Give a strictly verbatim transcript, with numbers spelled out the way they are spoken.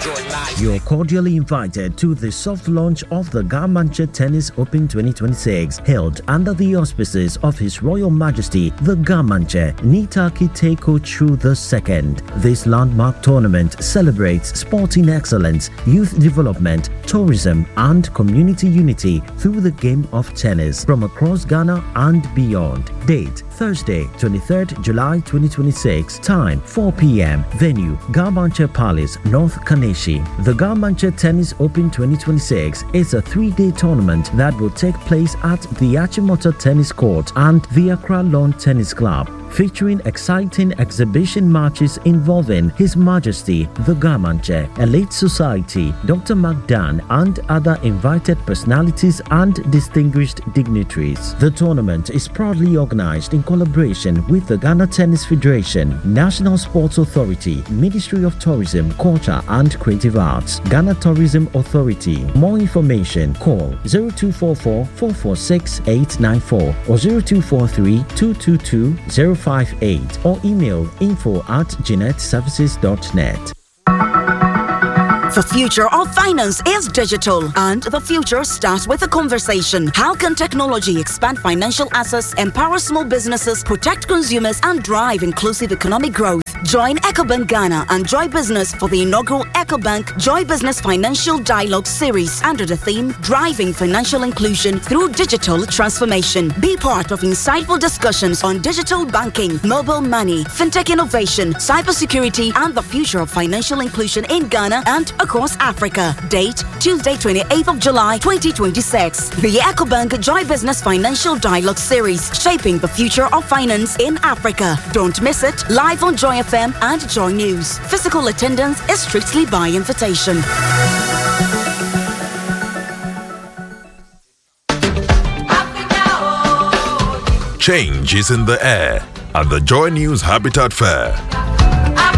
You're cordially invited to the soft launch of the Garmanche Tennis Open twenty twenty-six, held under the auspices of His Royal Majesty the Garmanche Nitaki Teiko Chu the Second. This landmark tournament celebrates sporting excellence, youth development, tourism, and community unity through the game of tennis from across Ghana and beyond. Date: Thursday, twenty-third July twenty twenty-six. Time: four p m Venue: Garmanche Palace, North Kaneshi. The Garmanche Tennis Open twenty twenty-six is a three-day tournament that will take place at the Achimota Tennis Court and the Accra Lawn Tennis Club, featuring exciting exhibition matches involving His Majesty the Garmanche, Elite Society, Doctor McDan, and other invited personalities and distinguished dignitaries. The tournament is proudly organized in collaboration with the Ghana Tennis Federation, National Sports Authority, Ministry of Tourism, Culture and Creative Arts, Ghana Tourism Authority. More information: call zero two four four, four four six, eight nine four or zero two four three, two two two, zero five eight or email info at jeanette services dot net. The future of finance is digital, and the future starts with a conversation. How can technology expand financial access, empower small businesses, protect consumers, and drive inclusive economic growth? Join EcoBank Ghana and Joy Business for the inaugural EcoBank Joy Business Financial Dialogue Series under the theme Driving Financial Inclusion Through Digital Transformation. Be part of insightful discussions on digital banking, mobile money, fintech innovation, cybersecurity, and the future of financial inclusion in Ghana and across Africa. Date: Tuesday, twenty-eighth of July, twenty twenty-six. The EcoBank Joy Business Financial Dialogue Series, shaping the future of finance in Africa. Don't miss it. Live on Joy F M and Joy News. Physical attendance is strictly by invitation. Change is in the air at the Joy News Habitat Fair.